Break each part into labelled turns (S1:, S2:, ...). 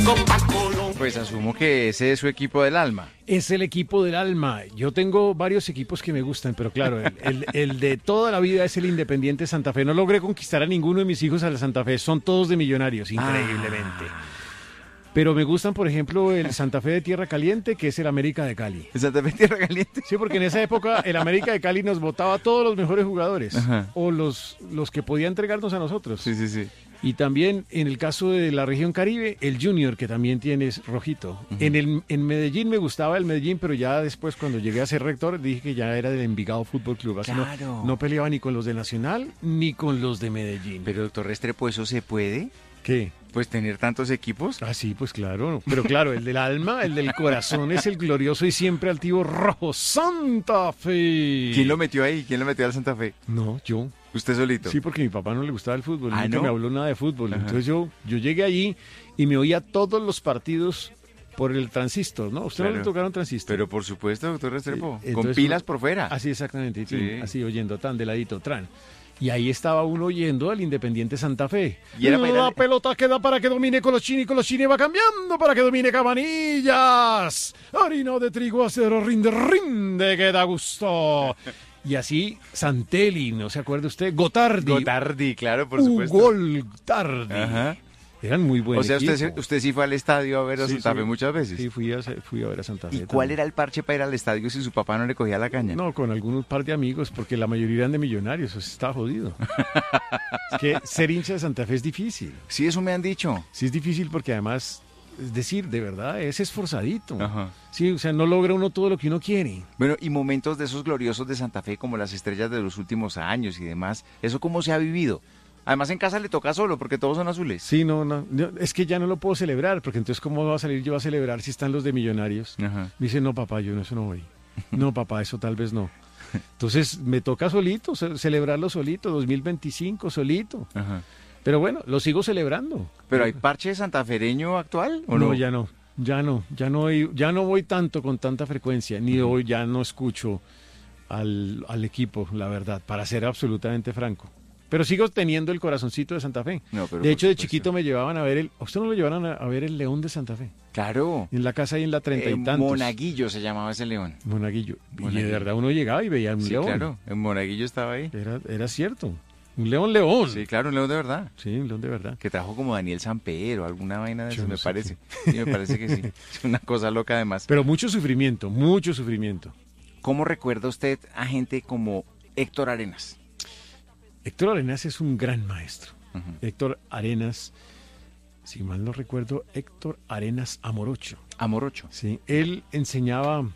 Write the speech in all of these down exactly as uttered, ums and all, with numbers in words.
S1: Pues asumo que ese es su equipo del alma.
S2: Es el equipo del alma. Yo tengo varios equipos que me gustan, pero claro, el, el, el de toda la vida es el Independiente Santa Fe. No logré conquistar a ninguno de mis hijos al Santa Fe. Son todos de Millonarios, increíblemente. Ah. Pero me gustan, por ejemplo, el Santa Fe de Tierra Caliente, que es el América de Cali.
S1: ¿El Santa Fe de Tierra Caliente?
S2: Sí, porque en esa época el América de Cali nos botaba a todos los mejores jugadores. Ajá. O los, los que podía entregarnos a nosotros.
S1: Sí, sí, sí.
S2: Y también en el caso de la región Caribe, el Junior, que también tiene rojito. Uh-huh. En el en Medellín me gustaba el Medellín, pero ya después cuando llegué a ser rector dije que ya era del Envigado Fútbol Club. Así
S1: claro.
S2: no, no peleaba ni con los de Nacional ni con los de Medellín.
S1: Pero doctor Restrepo, ¿eso se puede?
S2: ¿Qué?
S1: Pues tener tantos equipos.
S2: Ah, sí, pues claro. Pero claro, el del alma, el del corazón es el glorioso y siempre altivo rojo Santa Fe.
S1: ¿Quién lo metió ahí? ¿Quién lo metió al Santa Fe?
S2: No, yo.
S1: ¿Usted solito?
S2: Sí, porque a mi papá no le gustaba el fútbol,
S1: ah,
S2: nunca
S1: ¿no?
S2: me habló nada de fútbol.
S1: Ajá.
S2: Entonces yo, yo llegué allí y me oía todos los partidos por el transistor, ¿no? ¿Usted
S1: claro.
S2: no le tocaron transistor?
S1: Pero por supuesto, doctor Restrepo,
S2: sí,
S1: con pilas por fuera.
S2: Así exactamente, sí.
S1: sí.
S2: Así oyendo tan de ladito, tran. Y ahí estaba uno oyendo al Independiente Santa Fe.
S1: Y era
S2: la pelota queda para que domine Colochini, Colochini va cambiando para que domine Cabanillas. Harina de trigo, acero, rinde, rinde, que da gusto. Y así, Santelli, ¿no se acuerda usted? Gotardi.
S1: Gotardi, claro, por supuesto.
S2: Gotardi.
S1: Ajá.
S2: Eran muy buenos.
S1: O sea, usted, usted sí fue al estadio a ver a
S2: sí,
S1: Santa
S2: sí,
S1: Fe muchas veces.
S2: Sí, fui a, fui a ver a Santa Fe.
S1: ¿Y cuál era el parche para ir al estadio si su papá no le cogía la caña?
S2: No, con algunos par de amigos, porque la mayoría eran de Millonarios, eso está jodido. Es que ser hincha de Santa Fe es difícil.
S1: Sí, eso me han dicho.
S2: Sí, es difícil porque además, es decir, de verdad, es esforzadito.
S1: Ajá.
S2: Sí, o sea, no logra uno todo lo que uno quiere.
S1: Bueno, y momentos de esos gloriosos de Santa Fe, como las estrellas de los últimos años y demás, ¿eso cómo se ha vivido? Además, en casa le toca solo, porque todos son azules.
S2: Sí, no, no, no, es que ya no lo puedo celebrar, porque entonces, ¿cómo va a salir yo a celebrar si están los de Millonarios?
S1: Ajá.
S2: Me dice, no, papá, yo no, eso no voy. No, papá, eso tal vez no. Entonces, me toca solito, ce- celebrarlo solito, dos mil veinticinco, solito.
S1: Ajá.
S2: Pero bueno, lo sigo celebrando.
S1: ¿Pero hay parche santafereño actual o no?
S2: No, ya no, ya no, ya no, voy- ya no voy tanto con tanta frecuencia, ni hoy ya no escucho al, al equipo, la verdad, para ser absolutamente franco. Pero sigo teniendo el corazoncito de Santa Fe.
S1: No, pero
S2: de hecho, de
S1: supuesto.
S2: chiquito me llevaban a ver el... ¿A usted no lo llevaron a, a ver el León de Santa Fe?
S1: Claro.
S2: En la casa ahí en la treinta
S1: Eh,
S2: y tantos.
S1: Monaguillo se llamaba ese león.
S2: Monaguillo.
S1: Monaguillo.
S2: Y de verdad uno llegaba y veía un
S1: Sí,
S2: león.
S1: claro. En Monaguillo estaba ahí.
S2: Era, era cierto. Un león león.
S1: Sí, claro, un león de verdad.
S2: Sí, un león de verdad.
S1: Que trajo como Daniel Samper o alguna vaina de
S2: Yo
S1: eso,
S2: no
S1: me
S2: sé
S1: parece. Sí, me parece que sí. Es una cosa loca además.
S2: Pero mucho sufrimiento, mucho sufrimiento.
S1: ¿Cómo recuerda usted a gente como Héctor Arenas?
S2: Héctor Arenas es un gran maestro.
S1: Uh-huh.
S2: Héctor Arenas, si mal no recuerdo, Héctor Arenas Amorocho.
S1: Amorocho.
S2: Sí, él enseñaba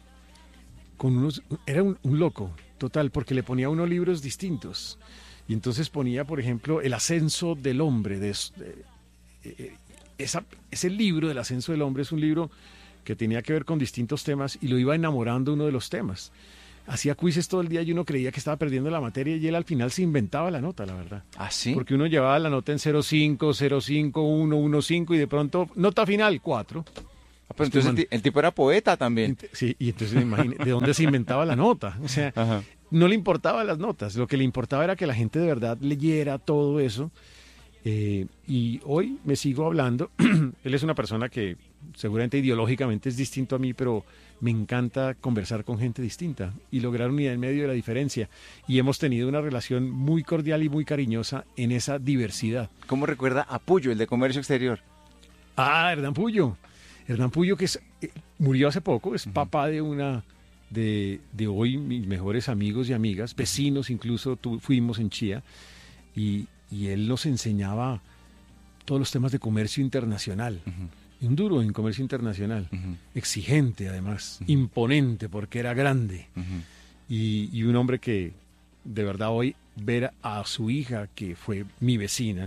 S2: con unos, era un, un loco, total, porque le ponía a uno libros distintos. Y entonces ponía, por ejemplo, El ascenso del hombre. De, de, eh, esa, ese libro del ascenso del hombre es un libro que tenía que ver con distintos temas y lo iba enamorando uno de los temas. Hacía quizzes todo el día y uno creía que estaba perdiendo la materia y él al final se inventaba la nota, la verdad.
S1: ¿Ah, sí?
S2: Porque uno llevaba la nota en cero cinco, cero cinco, uno, uno cinco y de pronto, nota final, cuatro.
S1: Ah, pues entonces el, ti- el tipo era poeta también.
S2: Sí, y entonces me imagino de dónde se inventaba la nota. O sea,
S1: Ajá.
S2: no le importaban las notas, lo que le importaba era que la gente de verdad leyera todo eso. Eh, y hoy me sigo hablando. Él es una persona que seguramente ideológicamente es distinto a mí, pero me encanta conversar con gente distinta y lograr unidad en medio de la diferencia. Y hemos tenido una relación muy cordial y muy cariñosa en esa diversidad.
S1: ¿Cómo recuerda a Puyo, el de Comercio Exterior?
S2: Ah, Hernán Puyo. Hernán Puyo, que es, eh, murió hace poco, es uh-huh. papá de una de, de hoy mis mejores amigos y amigas, vecinos incluso, tu, fuimos en Chía, y, y él nos enseñaba todos los temas de comercio internacional. Uh-huh. Un duro en comercio internacional, uh-huh. exigente además, uh-huh. imponente porque era grande. Uh-huh. Y, y un hombre que de verdad hoy ver a su hija, que fue mi vecina,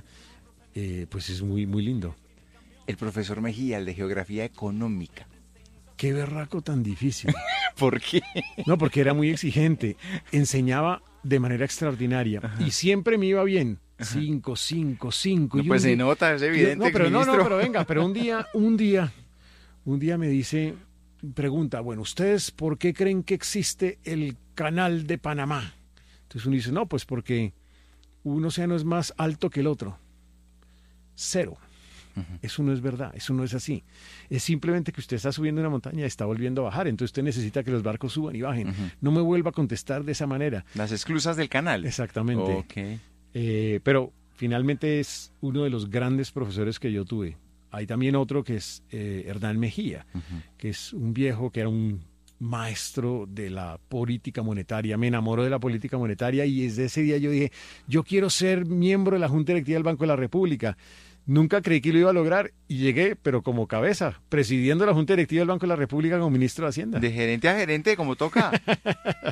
S2: eh, pues es muy, muy lindo.
S1: El profesor Mejía, el de Geografía Económica.
S2: Qué berraco tan difícil.
S1: ¿Por qué?
S2: No, porque era muy exigente. Enseñaba de manera extraordinaria. Ajá. Y siempre me iba bien. Ajá. Cinco, cinco, cinco.
S1: No,
S2: y
S1: pues
S2: un...
S1: se nota, es evidente.
S2: No, pero no, no, pero venga, pero un día, un día, un día me dice, pregunta, bueno, ¿ustedes por qué creen que existe el canal de Panamá? Entonces uno dice, no, pues porque un océano es más alto que el otro. Cero. Uh-huh. Eso no es verdad, eso no es así. Es simplemente que usted está subiendo una montaña y está volviendo a bajar, entonces usted necesita que los barcos suban y bajen. Uh-huh. No me vuelva a contestar de esa manera.
S1: Las esclusas del canal.
S2: Exactamente.
S1: Okay.
S2: Eh, pero finalmente es uno de los grandes profesores que yo tuve. Hay también otro que es eh, Hernán Mejía, uh-huh. que es un viejo que era un maestro de la política monetaria. Me enamoró de la política monetaria y desde ese día yo dije, yo quiero ser miembro de la Junta Directiva del Banco de la República. Nunca creí que lo iba a lograr y llegué, pero como cabeza, presidiendo la Junta Directiva del Banco de la República como ministro de Hacienda.
S1: De gerente a gerente, como toca.